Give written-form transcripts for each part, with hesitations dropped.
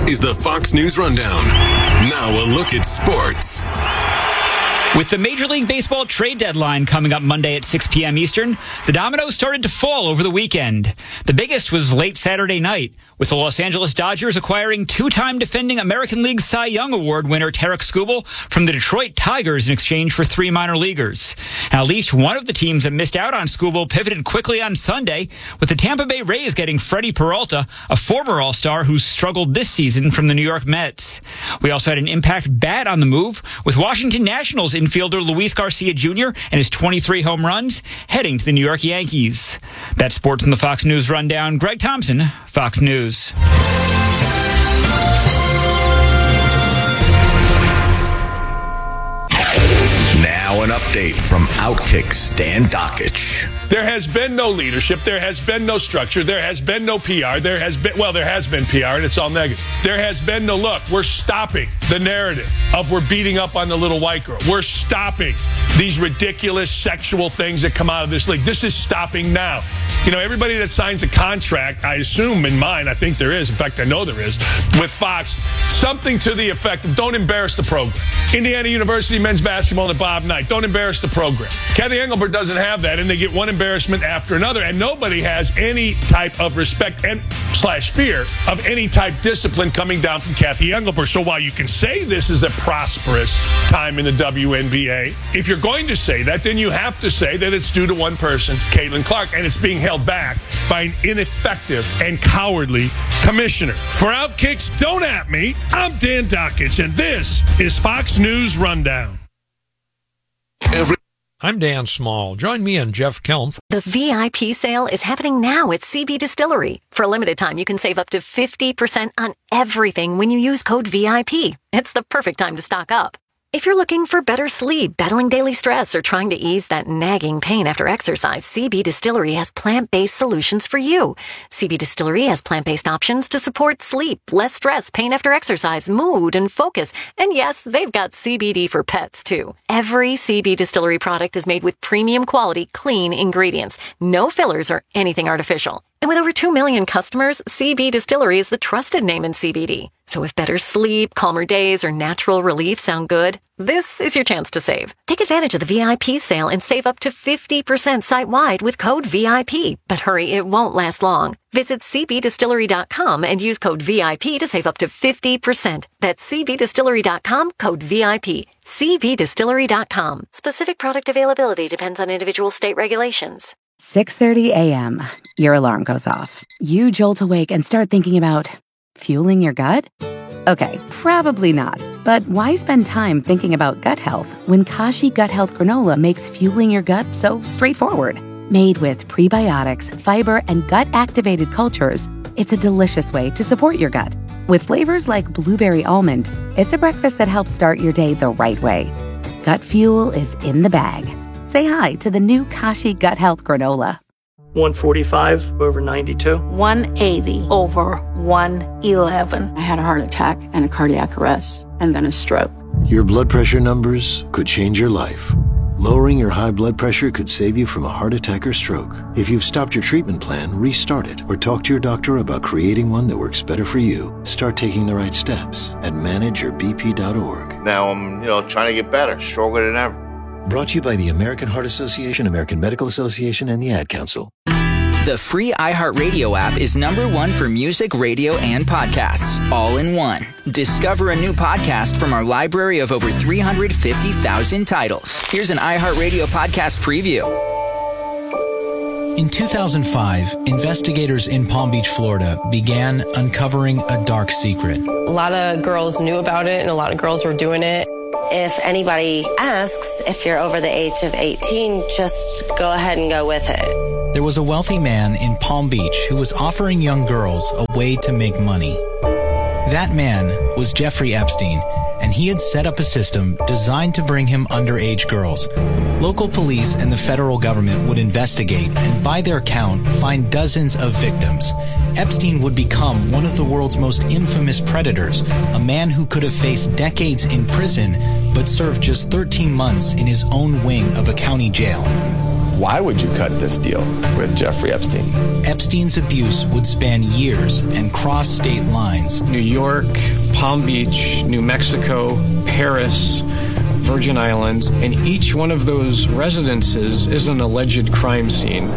is the Fox News Rundown. Now a look at sports. With the Major League Baseball trade deadline coming up Monday at 6 p.m. Eastern, the dominoes started to fall over the weekend. The biggest was late Saturday night, with the Los Angeles Dodgers acquiring two-time defending American League Cy Young Award winner Tarik Skubal from the Detroit Tigers in exchange for 3 minor leaguers. Now, at least one of the teams that missed out on Skubal pivoted quickly on Sunday, with the Tampa Bay Rays getting Freddie Peralta, a former All-Star who's struggled this season from the New York Mets. We also had an impact bat on the move, with Washington Nationals infielder Luis Garcia Jr. and his 23 home runs heading to the New York Yankees. That's sports in the Fox News Rundown. Greg Thompson, Fox News. Now an update from Outkick Stan Dakich. There has been no leadership. There has been no structure. There has been no PR. There has been PR, and it's all negative. There has been no look. We're stopping the narrative of we're beating up on the little white girl. We're stopping these ridiculous sexual things that come out of this league. This is stopping now. You know, everybody that signs a contract, I assume in mine, I think there is, in fact, I know there is, with Fox, something to the effect of don't embarrass the program. Indiana University men's basketball and Bob Knight, don't embarrass the program. Kathy Engelbert doesn't have that, and they get one embarrassment after another, and nobody has any type of respect and / fear of any type discipline coming down from Kathy Engelbert. So while you can say this is a prosperous time in the WNBA, if you're going to say that, then you have to say that it's due to one person, Caitlin Clark, and it's being held back by an ineffective and cowardly commissioner. For Outkick's Don't At Me, I'm Dan Dakich, and this is Fox News Rundown. I'm Dan Small. Join me and Jeff Kelm. The VIP sale is happening now at CB Distillery. For a limited time, you can save up to 50% on everything when you use code VIP. It's the perfect time to stock up. If you're looking for better sleep, battling daily stress, or trying to ease that nagging pain after exercise, CB Distillery has plant-based solutions for you. CB Distillery has plant-based options to support sleep, less stress, pain after exercise, mood, and focus. And yes, they've got CBD for pets, too. Every CB Distillery product is made with premium quality, clean ingredients. No fillers or anything artificial. And with over 2 million customers, CB Distillery is the trusted name in CBD. So if better sleep, calmer days, or natural relief sound good, this is your chance to save. Take advantage of the VIP sale and save up to 50% site-wide with code VIP. But hurry, it won't last long. Visit cbdistillery.com and use code VIP to save up to 50%. That's cbdistillery.com, code VIP. cbdistillery.com. Specific product availability depends on individual state regulations. 6:30 a.m. Your alarm goes off. You jolt awake and start thinking about fueling your gut? Okay, probably not. But why spend time thinking about gut health when Kashi Gut Health Granola makes fueling your gut so straightforward? Made with prebiotics, fiber, and gut-activated cultures, it's a delicious way to support your gut. With flavors like blueberry almond, it's a breakfast that helps start your day the right way. Gut fuel is in the bag. Say hi to the new Kashi Gut Health Granola. 145 over 92. 180 over 111. I had a heart attack and a cardiac arrest and then a stroke. Your blood pressure numbers could change your life. Lowering your high blood pressure could save you from a heart attack or stroke. If you've stopped your treatment plan, restart it or talk to your doctor about creating one that works better for you. Start taking the right steps at manageyourbp.org. Now I'm, trying to get better, stronger than ever. Brought to you by the American Heart Association, American Medical Association, and the Ad Council. The free iHeartRadio app is #1 for music, radio, and podcasts, all in one. Discover a new podcast from our library of over 350,000 titles. Here's an iHeartRadio podcast preview. In 2005, investigators in Palm Beach, Florida, began uncovering a dark secret. A lot of girls knew about it, and a lot of girls were doing it. If anybody asks if you're over the age of 18, just go ahead and go with it. There was a wealthy man in Palm Beach who was offering young girls a way to make money. That man was Jeffrey Epstein, and he had set up a system designed to bring him underage girls. Local police and the federal government would investigate and, by their count, find dozens of victims. Epstein would become one of the world's most infamous predators, a man who could have faced decades in prison but served just 13 months in his own wing of a county jail. Why would you cut this deal with Jeffrey Epstein? Epstein's abuse would span years and cross state lines. New York, Palm Beach, New Mexico, Paris, Virgin Islands, and each one of those residences is an alleged crime scene.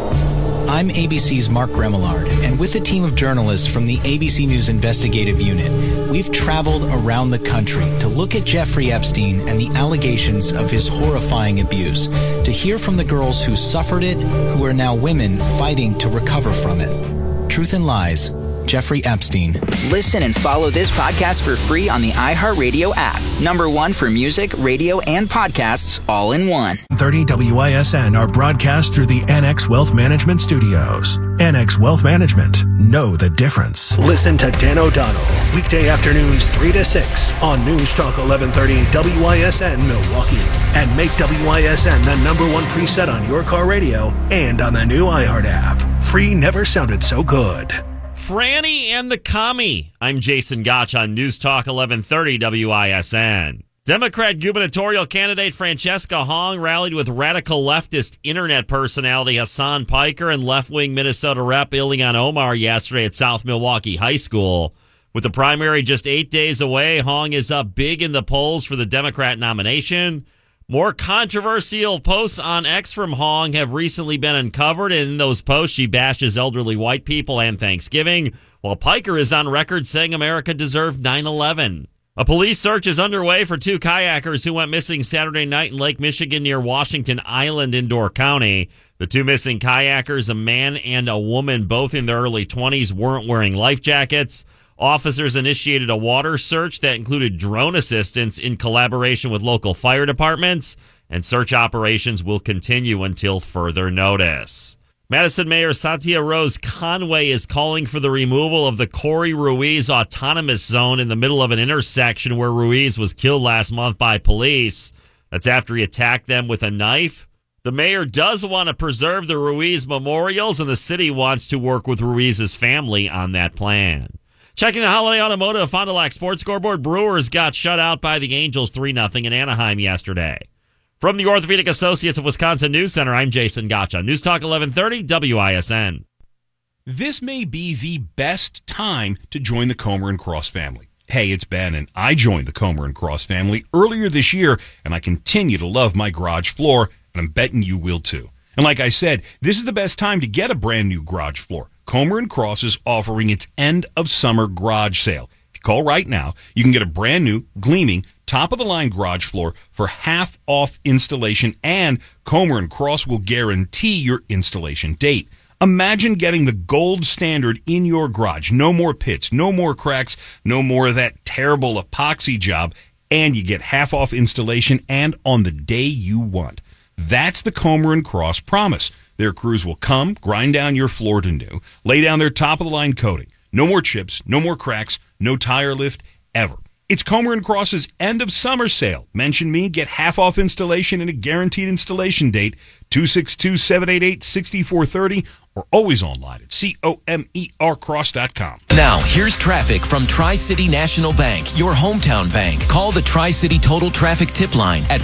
I'm ABC's Mark Remillard, and with a team of journalists from the ABC News Investigative Unit, we've traveled around the country to look at Jeffrey Epstein and the allegations of his horrifying abuse, to hear from the girls who suffered it, who are now women fighting to recover from it. Truth and Lies, Jeffrey Epstein. Listen and follow this podcast for free on the iHeartRadio app. #1 for music, radio, and podcasts all in one. 30 WISN are broadcast through the NX Wealth Management Studios. NX Wealth Management. Know the difference. Listen to Dan O'Donnell. Weekday afternoons 3 to 6 on News Talk 1130 WISN Milwaukee. And make WISN the #1 preset on your car radio and on the new iHeart app. Free never sounded so good. Franny and the Commie. I'm Jason Gotch on News Talk 1130 WISN. Democrat gubernatorial candidate Francesca Hong rallied with radical leftist internet personality Hassan Piker and left-wing Minnesota Rep Ilhan Omar yesterday at South Milwaukee High School. With the primary just 8 days away, Hong is up big in the polls for the Democrat nomination. More controversial posts on X from Hong have recently been uncovered. In those posts, she bashes elderly white people and Thanksgiving, while Piker is on record saying America deserved 9/11. A police search is underway for 2 kayakers who went missing Saturday night in Lake Michigan near Washington Island in Door County. The 2 missing kayakers, a man and a woman, both in their early 20s, weren't wearing life jackets. Officers initiated a water search that included drone assistance in collaboration with local fire departments, and search operations will continue until further notice. Madison Mayor Satya Rose Conway is calling for the removal of the Corey Ruiz autonomous zone in the middle of an intersection where Ruiz was killed last month by police. That's after he attacked them with a knife. The mayor does want to preserve the Ruiz memorials, and the city wants to work with Ruiz's family on that plan. Checking the Holiday Automotive Fond du Lac Sports Scoreboard, Brewers got shut out by the Angels 3-0 in Anaheim yesterday. From the Orthopedic Associates of Wisconsin News Center, I'm Jason Gotcha. News Talk 1130 WISN. This may be the best time to join the Comer and Cross family. Hey, it's Ben, and I joined the Comer and Cross family earlier this year, and I continue to love my garage floor, and I'm betting you will too. And like I said, this is the best time to get a brand new garage floor. Comer and Cross is offering its end of summer garage sale. If you call right now, you can get a brand new, gleaming, top-of-the-line garage floor for half off installation, and Comer and Cross will guarantee your installation date. Imagine getting the gold standard in your garage. No more pits, no more cracks, no more of that terrible epoxy job, and you get half off installation and on the day you want. That's the Comer and Cross promise. Their crews will come, grind down your floor to new, lay down their top-of-the-line coating. No more chips, no more cracks, no tire lift, ever. It's Comer and Cross's end of summer sale. Mention me, get half off installation and a guaranteed installation date, 262-788-6430, or always online at COMERcross.com. Now, here's traffic from Tri-City National Bank, your hometown bank. Call the Tri-City Total Traffic Tip Line at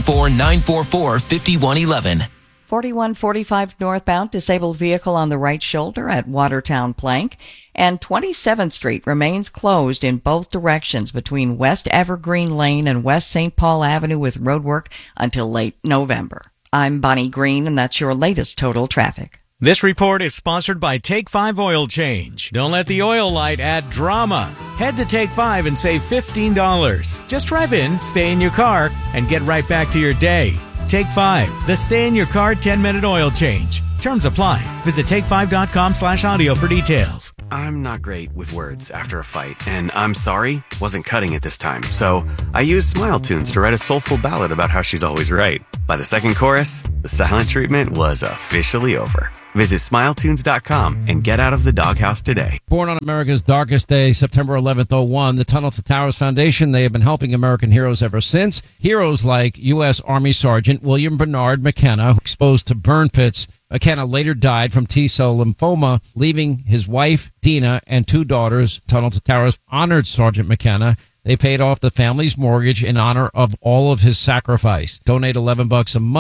414-944-5111. 4145 northbound, disabled vehicle on the right shoulder at Watertown Plank, and 27th Street remains closed in both directions between West Evergreen Lane and West St. Paul Avenue with roadwork until late November. I'm Bonnie Green, and that's your latest total traffic. This report is sponsored by Take 5 Oil Change. Don't let the oil light add drama. Head to Take 5 and save $15. Just drive in, stay in your car, and get right back to your day. Take 5, the stay-in-your-car 10-minute oil change. Terms apply. Visit take5.com/audio for details. I'm not great with words after a fight, and I'm sorry wasn't cutting it this time. So I used Smile Tunes to write a soulful ballad about how she's always right. By the second chorus, the silent treatment was officially over. Visit SmileTunes.com and get out of the doghouse today. Born on America's darkest day, September 11th, 2001, the Tunnel to Towers Foundation, they have been helping American heroes ever since. Heroes like U.S. Army Sergeant William Bernard McKenna, exposed to burn pits. McKenna later died from T-cell lymphoma, leaving his wife, Dina, and 2 daughters. Tunnel to Towers honored Sergeant McKenna. They paid off the family's mortgage in honor of all of his sacrifice. Donate $11 a month.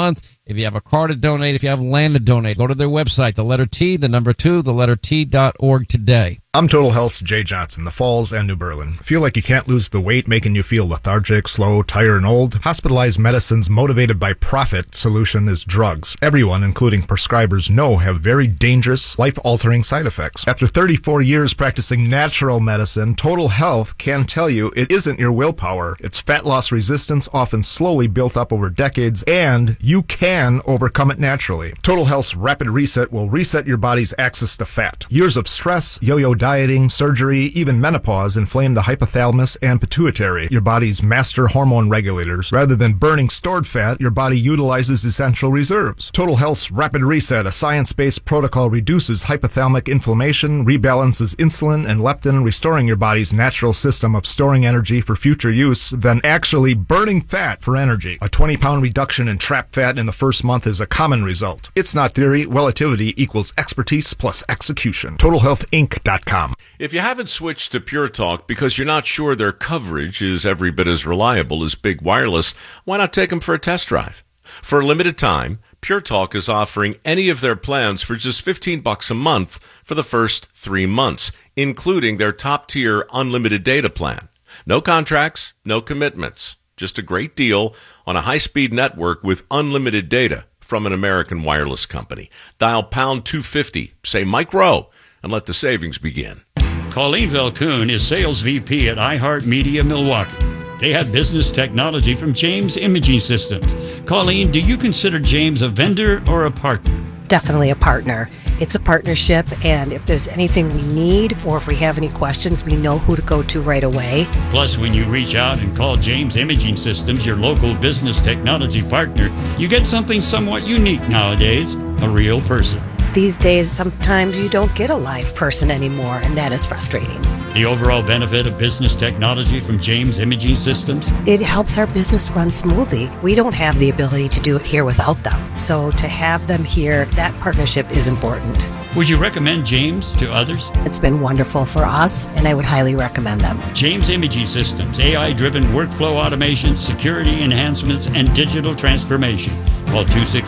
If you have a car to donate, if you have land to donate, go to their website, the letter T, the number 2, the letter T.org today. I'm Total Health's Jay Johnson, the Falls and New Berlin. Feel like you can't lose the weight making you feel lethargic, slow, tired, and old? Hospitalized Medicine's motivated by profit solution is drugs. Everyone, including prescribers, know have very dangerous, life-altering side effects. After 34 years practicing natural medicine, Total Health can tell you it isn't your willpower. It's fat loss resistance, often slowly built up over decades, and you can overcome it naturally. Total Health's Rapid Reset will reset your body's access to fat. Years of stress, yo-yo dieting, surgery, even menopause inflame the hypothalamus and pituitary, your body's master hormone regulators. Rather than burning stored fat, your body utilizes essential reserves. Total Health's Rapid Reset, a science-based protocol, reduces hypothalamic inflammation, rebalances insulin and leptin, restoring your body's natural system of storing energy for future use, then actually burning fat for energy. A 20-pound reduction in trapped fat in the first month is a common result. It's not theory. Relativity equals expertise plus execution. TotalHealthInc.com. If you haven't switched to Pure Talk because you're not sure their coverage is every bit as reliable as Big Wireless, why not take them for a test drive? For a limited time, Pure Talk is offering any of their plans for just $15 a month for the first 3 months, including their top-tier unlimited data plan. No contracts, no commitments. Just a great deal on a high-speed network with unlimited data from an American wireless company. Dial pound 250, say Mike Rowe, and let the savings begin. Colleen Velkoon is Sales VP at iHeartMedia Milwaukee. They have business technology from James Imaging Systems. Colleen, do you consider James a vendor or a partner? Definitely a partner. It's a partnership, and if there's anything we need or if we have any questions, we know who to go to right away. Plus, when you reach out and call James Imaging Systems your local business technology partner, you get something somewhat unique nowadays, a real person. These days, sometimes you don't get a live person anymore, and that is frustrating. The overall benefit of business technology from James Imaging Systems? It helps our business run smoothly. We don't have the ability to do it here without them. So to have them here, that partnership is important. Would you recommend James to others? It's been wonderful for us, and I would highly recommend them. James Imaging Systems, AI-driven workflow automation, security enhancements, and digital transformation. Call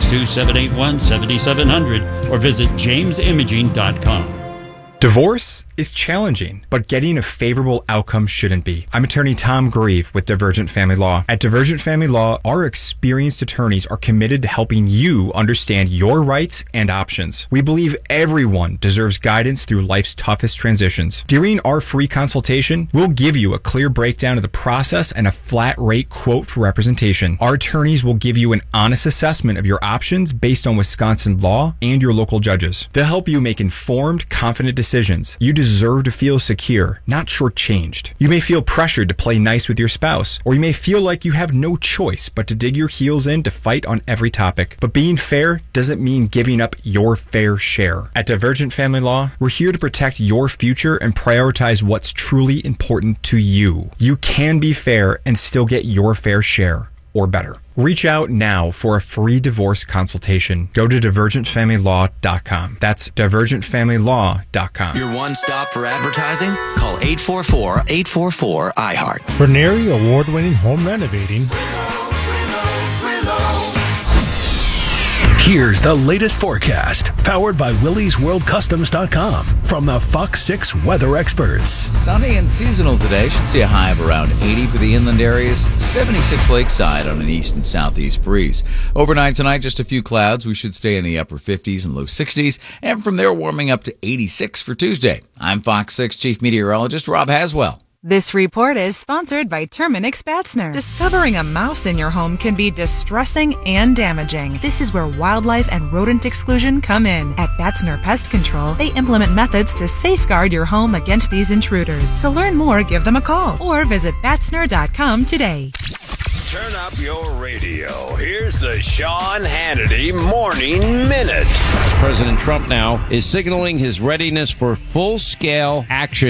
262-781-7700 or visit jamesimaging.com. Divorce is challenging, but getting a favorable outcome shouldn't be. I'm attorney Tom Grieve with Divergent Family Law. At Divergent Family Law, our experienced attorneys are committed to helping you understand your rights and options. We believe everyone deserves guidance through life's toughest transitions. During our free consultation, we'll give you a clear breakdown of the process and a flat rate quote for representation. Our attorneys will give you an honest assessment of your options based on Wisconsin law and your local judges. They'll help you make informed, confident decisions. You deserve to feel secure, not shortchanged. You may feel pressured to play nice with your spouse, or you may feel like you have no choice but to dig your heels in to fight on every topic. But being fair doesn't mean giving up your fair share. At Divergent Family Law, we're here to protect your future and prioritize what's truly important to you. You can be fair and still get your fair share, or better. Reach out now for a free divorce consultation. Go to divergentfamilylaw.com. That's divergentfamilylaw.com. Your one stop for advertising? Call 844-844-iHeart. For NARI award-winning home renovating. Here's the latest forecast, powered by WillysWorldCustoms.com from the Fox 6 weather experts. Sunny and seasonal today. Should see a high of around 80 for the inland areas, 76 lakeside on an east and southeast breeze. Overnight tonight, just a few clouds. We should stay in the upper 50s and low 60s, and from there warming up to 86 for Tuesday. I'm Fox 6 Chief Meteorologist Rob Haswell. This report is sponsored by Terminix Batzner. Discovering a mouse in your home can be distressing and damaging. This is where wildlife and rodent exclusion come in. At Batzner Pest Control, they implement methods to safeguard your home against these intruders. To learn more, give them a call or visit Batzner.com today. Turn up your radio. Here's the Sean Hannity Morning Minute. President Trump now is signaling his readiness for full-scale action